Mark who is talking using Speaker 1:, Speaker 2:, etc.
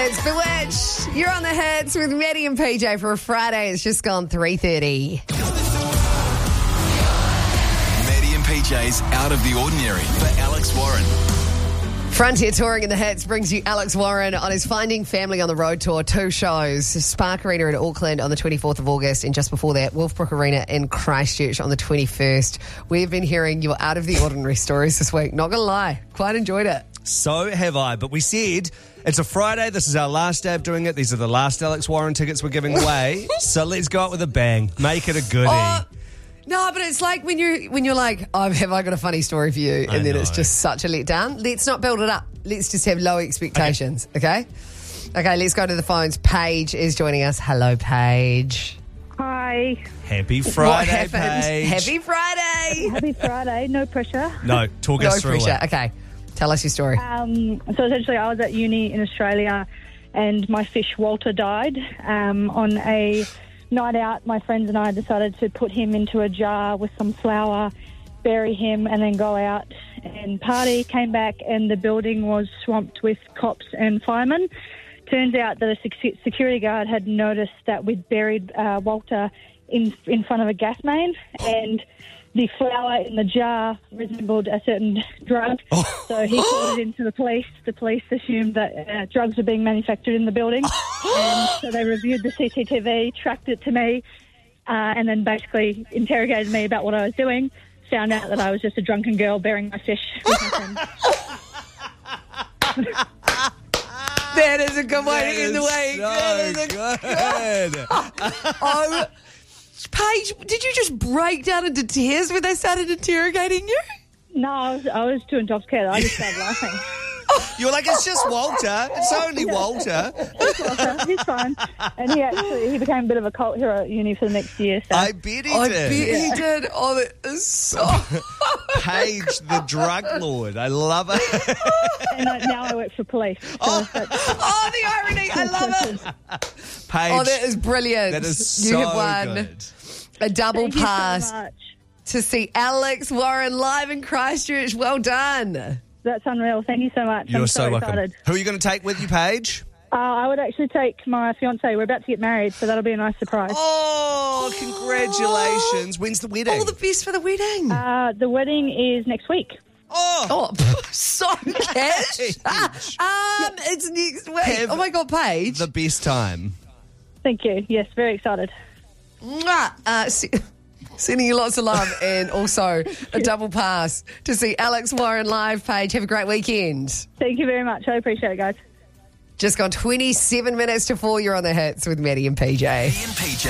Speaker 1: It's Bewitched. You're on the hits with Maddie and PJ for a Friday. It's just gone 3:30.
Speaker 2: Maddie and PJ's Out of the Ordinary for Alex Warren.
Speaker 1: Frontier Touring in the Hits brings you Alex Warren on his Finding Family on the Road tour. 2 shows, Spark Arena in Auckland on the 24th of August, and just before that, Wolfbrook Arena in Christchurch on the 21st. We've been hearing your Out of the Ordinary stories this week. Not going to lie, quite enjoyed it.
Speaker 3: So have I, but we said it's a Friday. This is our last day of doing it. These are the last Alex Warren tickets we're giving away. So let's go out with a bang. Make it a goodie.
Speaker 1: No, but it's like when you're like, have I got a funny story for you? And then it's just such a letdown. Let's not build it up. Let's just have low expectations, okay? Okay, let's go to the phones. Paige is joining us. Hello, Paige.
Speaker 4: Hi.
Speaker 3: Happy Friday,
Speaker 1: What happened?
Speaker 3: Paige.
Speaker 1: Happy Friday.
Speaker 4: Happy Friday. No pressure.
Speaker 3: No, talk us through
Speaker 1: pressure.
Speaker 3: it.
Speaker 1: Okay, tell us your story.
Speaker 4: So essentially I was at uni in Australia and my fish Walter died. On a night out, my friends and I decided to put him into a jar with some flour, bury him, and then go out and party. Came back and the building was swamped with cops and firemen. Turns out that a security guard had noticed that we'd buried Walter in front of a gas main, and the flour in the jar resembled a certain drug. So he called it into the police. The police assumed that drugs were being manufactured in the building. And so they reviewed the CCTV, tracked it to me, and then basically interrogated me about what I was doing. Found out that I was just a drunken girl burying my fish with my friends.
Speaker 1: That is a good way to end the week.
Speaker 3: Good.
Speaker 1: Paige, did you just break down into tears when they started interrogating you?
Speaker 4: No, I was too intoxicated. I just started laughing.
Speaker 3: You were like, it's just Walter. It's only Walter.
Speaker 4: He's fine. And he became a bit of a cult hero at uni for the next year. So.
Speaker 3: I bet he
Speaker 1: I
Speaker 3: did.
Speaker 1: bet he did. Oh, that is so...
Speaker 3: Paige, the drug lord. I love it.
Speaker 4: And now I work for police. So
Speaker 1: the irony. I love it.
Speaker 3: Paige.
Speaker 1: Oh, that is brilliant.
Speaker 3: That is
Speaker 1: You
Speaker 3: so
Speaker 1: have won
Speaker 3: good.
Speaker 1: a double
Speaker 4: Thank you so
Speaker 1: pass
Speaker 4: much.
Speaker 1: to see Alex Warren live in Christchurch. Well done.
Speaker 4: That's unreal. Thank you so much.
Speaker 3: You're
Speaker 4: I'm
Speaker 3: so welcome.
Speaker 4: excited.
Speaker 3: Who are you going to take with you, Paige?
Speaker 4: I would actually take my fiancé. We're about to get married, so that'll be a nice surprise.
Speaker 3: Oh, congratulations. When's the wedding?
Speaker 1: All the best for the wedding.
Speaker 4: The wedding is next week.
Speaker 3: Oh,
Speaker 1: So cash. It's next week.
Speaker 3: Have
Speaker 1: Oh my God, Paige.
Speaker 3: the best time.
Speaker 4: Thank you. Yes, very excited.
Speaker 1: Sending you lots of love and also a double pass to see Alex Warren live. Paige, have a great weekend.
Speaker 4: Thank you very much. I appreciate it, guys.
Speaker 1: Just gone 27 minutes to 4. You're on the hits with Maddie and PJ.
Speaker 2: Maddie and PJ.